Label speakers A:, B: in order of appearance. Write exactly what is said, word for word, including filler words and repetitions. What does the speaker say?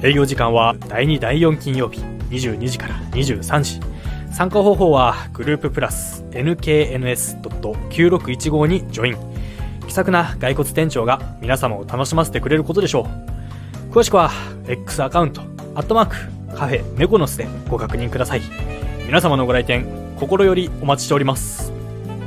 A: 営業時間はだいにだいよん金曜日にじゅうにじからにじゅうさんじ。参加方法はグループプラス エヌケーエヌエスドットきゅうろくいちご にジョイン。気さくな骸骨店長が皆様を楽しませてくれることでしょう。詳しくは X アカウントアットマークカフェメコノスでご確認ください。皆様のご来店心よりお待ちしております。